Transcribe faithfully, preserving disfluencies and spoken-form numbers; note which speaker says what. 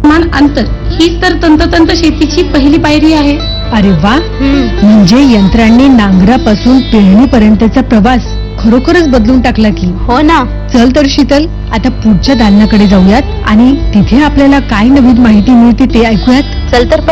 Speaker 1: मान अंतर हीच तर तंतोतंत शेतीची पहिली पायरी आहे.
Speaker 2: अरे वा, म्हणजे यंत्रांनी नांगरापासून पेरणीपर्यंतचा प्रवास खरोखरच बदलून टाकला की.
Speaker 3: हो ना.
Speaker 2: चल तर शीतल, आता पुढच्या दालनाकडे जाऊयात आणि तिथे आपल्याला काय नवीन माहिती मिळते ते ऐकूयात.
Speaker 3: चल तर